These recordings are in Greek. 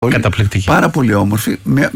Καταπληκτική. Πάρα πολύ όμορφη,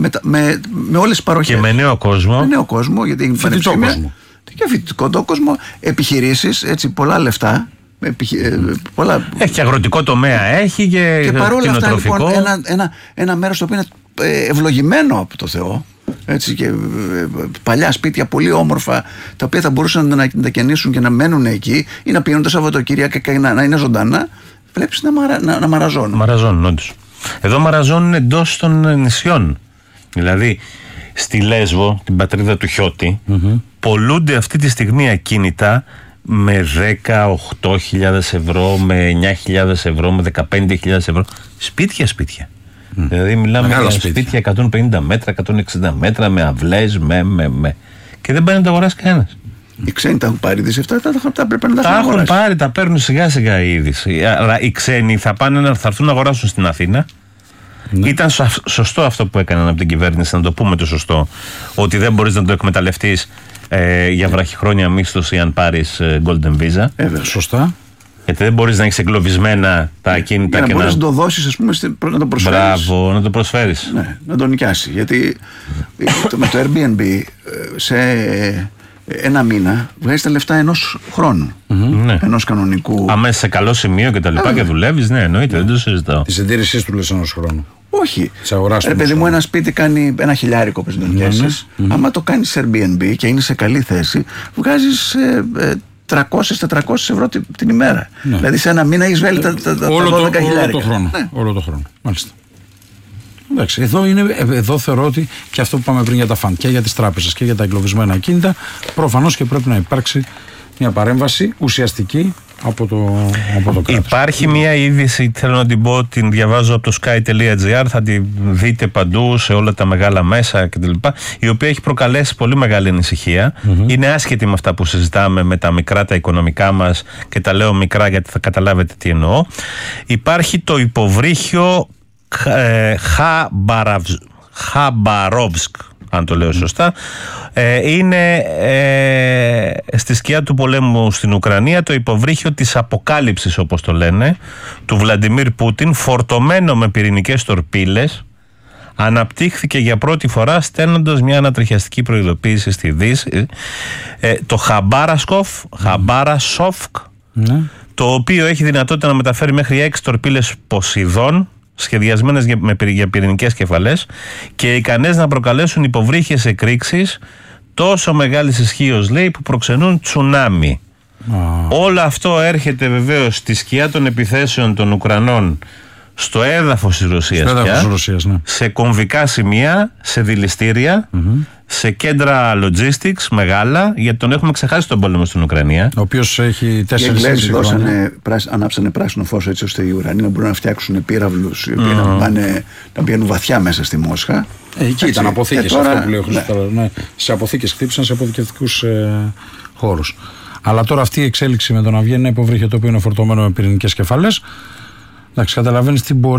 με όλες τις παροχές. Και με νέο κόσμο. Με νέο κόσμο, γιατί είναι πανεπιστήμια. Και φοιτητικό κόσμο, επιχειρήσεις, έτσι, πολλά λεφτά. Πολλά... Έχει και αγροτικό τομέα, έχει και παρόλα αυτά, κτηνοτροφικό. λοιπόν, ένα μέρος το οποίο είναι ευλογημένο από το Θεό. Έτσι, και παλιά σπίτια πολύ όμορφα, τα οποία θα μπορούσαν να τα καινήσουν και να μένουν εκεί ή να πηγαίνουν τα Σαββατοκύριακα και να είναι ζωντανά. Βλέπεις να μαραζώνουν. Μαραζώνουν, όντως. Εδώ μαραζώνουν εντός των νησιών. Δηλαδή, στη Λέσβο, την πατρίδα του Χιώτη, πολλούνται αυτή τη στιγμή ακίνητα με 18.000 ευρώ, με 9.000 ευρώ, με 15.000 ευρώ. Σπίτια. Δηλαδή, μιλάμε για σπίτια 150 μέτρα, 160 μέτρα, με αυλές, και δεν πάει να τα αγοράσει κανένας. Οι ξένοι τα έχουν πάρει είδηση αυτά, τα πρέπει να τα έχουν πάρει, τα παίρνουν σιγά σιγά η είδηση. Αλλά οι ξένοι θα έρθουν να αγοράσουν στην Αθήνα. Ναι. Ήταν σωστό αυτό που έκαναν από την κυβέρνηση, να το πούμε το σωστό, ότι δεν μπορείς να το εκμεταλλευτείς για βραχυχρόνια μίσθωση αν πάρεις Golden Visa. Σωστά. Γιατί δεν μπορείς να έχεις εγκλωβισμένα τα ακίνητα και να μπορείς να το δώσεις, ας πούμε, να το προσφέρεις. Μπράβο, να το προσφέρεις. Ναι, να το νοικιάσει. Γιατί με το Airbnb σε ένα μήνα βγάζεις τα λεφτά ενός χρόνου. Ναι. Ενός κανονικού. Αμέσως σε καλό σημείο και τα λοιπά και δουλεύεις, ναι, εννοείται, δεν το συζητάω. Τη συντήρησή του λες ενός χρόνου. Όχι. Παιδί μου, ένα σπίτι κάνει ένα χιλιάρικο που το νοικιάσεις. Άμα το κάνεις Airbnb και είναι σε καλή θέση, βγάζεις 300-400 ευρώ την ημέρα. Ναι. Δηλαδή σε ένα μήνα έχεις βγάλει τα 12 χιλιάρικα. Όλο το χρόνο. Μάλιστα. Εντάξει, εδώ θεωρώ ότι και αυτό που είπαμε πριν για τα φαντ και για τις τράπεζες και για τα εγκλωβισμένα ακίνητα, προφανώς και πρέπει να υπάρξει μια παρέμβαση ουσιαστική από το κράτος. Υπάρχει μια είδηση, θέλω να την πω, την διαβάζω από το sky.gr, θα τη δείτε παντού σε όλα τα μεγάλα μέσα κτλ., η οποία έχει προκαλέσει πολύ μεγάλη ανησυχία. Είναι άσχετη με αυτά που συζητάμε, με τα μικρά τα οικονομικά μας, και τα λέω μικρά γιατί θα καταλάβετε τι εννοώ. Υπάρχει το υποβρύχιο Χαμπαρόβσκ, αν το λέω σωστά. Είναι στη σκιά του πολέμου στην Ουκρανία, το υποβρύχιο της αποκάλυψης, όπως το λένε, του Βλαντιμίρ Πούτιν, φορτωμένο με πυρηνικές τορπίλες, αναπτύχθηκε για πρώτη φορά στέλνοντας μια ανατριχιαστική προειδοποίηση στη Δύση, το Χαμπάρασοφκ, το οποίο έχει δυνατότητα να μεταφέρει μέχρι 6 τορπίλες Ποσειδών, σχεδιασμένες για πυρηνικές κεφαλές και ικανές να προκαλέσουν υποβρύχιες εκρήξεις τόσο μεγάλης ισχύως, λέει, που προξενούν τσουνάμι. Όλο αυτό έρχεται βεβαίως στη σκιά των επιθέσεων των Ουκρανών στο έδαφος της Ρωσίας, ναι. Σε κομβικά σημεία, σε δηληστήρια, σε κέντρα logistics μεγάλα, γιατί τον έχουμε ξεχάσει τον πόλεμο στην Ουκρανία. Ο οποίος έχει 4,5 χρόνια. Ανάψανε πράσινο φως, έτσι ώστε οι Ουρανοί να μπορούν να φτιάξουν πύραυλους οι οποίοι να πηγαίνουν βαθιά μέσα στη Μόσχα. Εκεί ήταν αποθήκες, τώρα, αυτό που λέω. Ναι. Σε αποθήκες χτύπησαν, σε αποθηκευτικούς χώρους. Αλλά τώρα αυτή η εξέλιξη με το να βγαίνει ένα υποβρύχιο το οποίο είναι φορτωμένο με πυρηνικές κεφαλές, εντάξει, καταλαβαίνεις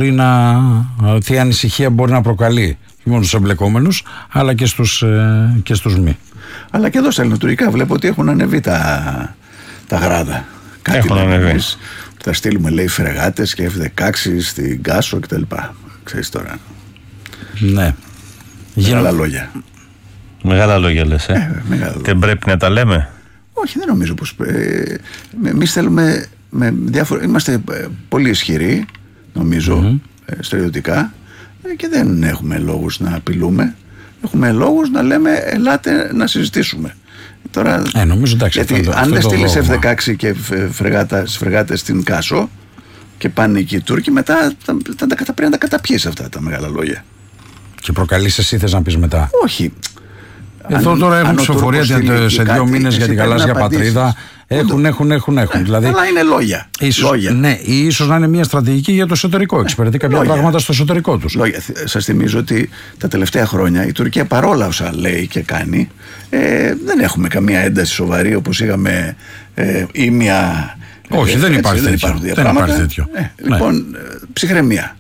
τι ανησυχία μπορεί να προκαλεί. Όχι μόνο στους εμπλεκόμενους, αλλά και στους μη. Αλλά και εδώ στα ελληνοτουρκικά βλέπω ότι έχουν ανεβεί τα γράδα. Έχουν ανεβεί. Θα στείλουμε, λέει, φρεγάτες και F-16 στην Κάσο κτλ. Ξέρεις τώρα. Ναι. Μεγάλα λόγια. Μεγάλα λόγια λες, Δεν πρέπει να τα λέμε. Όχι, δεν νομίζω πως. Εμείς θέλουμε. Είμαστε πολύ ισχυροί, νομίζω, στρατιωτικά, και δεν έχουμε λόγους να απειλούμε. Έχουμε λόγους να λέμε ελάτε να συζητήσουμε. Τώρα, νομίζω, εντάξει, γιατί αν δεν στείλεις F-16 και φρεγάτες στην Κάσο και πάνε εκεί οι Τούρκοι, μετά πρέπει να τα καταπιείς αυτά τα μεγάλα λόγια. Και προκαλείς εσύ, θες να πεις μετά? Όχι. Εδώ τώρα έχουν ψηφοφορία σε 2 μήνες για την γαλάζια πατρίδα. Έχουν. Δηλαδή, αλλά είναι λόγια. Ναι, ίσως να είναι μια στρατηγική για το εσωτερικό. Εξυπηρετεί κάποια πράγματα στο εσωτερικό τους. Σας θυμίζω ότι τα τελευταία χρόνια η Τουρκία, παρόλα όσα λέει και κάνει, δεν έχουμε καμία ένταση σοβαρή όπως είχαμε ή μια. Όχι, δεν υπάρχει τέτοιο. Λοιπόν, ψυχραιμία.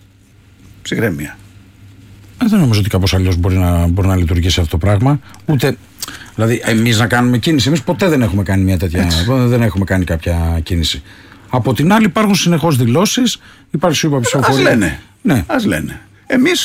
Δεν νομίζω ότι κάπως αλλιώς μπορεί να λειτουργήσει αυτό το πράγμα. Ούτε. Δηλαδή, εμείς να κάνουμε κίνηση. Εμείς ποτέ δεν έχουμε κάνει μια τέτοια. Δεν έχουμε κάνει κάποια κίνηση. Από την άλλη, υπάρχουν συνεχώς δηλώσεις. Υπάρχει ψηφοφορία. Ας λένε. Εμείς